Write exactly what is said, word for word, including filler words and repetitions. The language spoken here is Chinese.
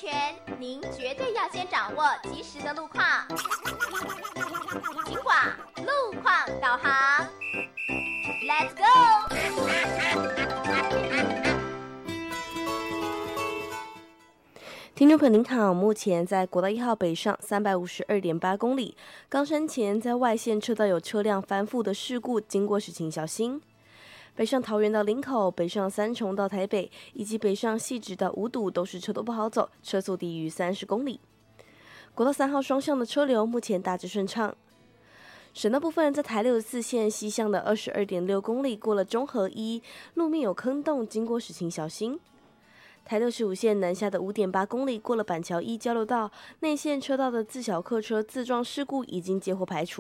全，您绝对要先掌握及时的路况。警广路况导航 ，Let's go！ 听众朋友您好，目前在国道一号北上三百五十二点八公里，冈山前在外线车道有车辆翻覆的事故，经过时请小心。北上桃园到林口，北上三重到台北，以及北上汐止到五堵都是车多不好走，车速低于三十公里。国道三号双向的车流目前大致顺畅。省道部分，在台六四线西向的二十二点六公里，过了中和一，路面有坑洞，经过时请小心。台六十五线南下的五点八公里，过了板桥一交流道，内线车道的自小客车自撞事故已经接获排除。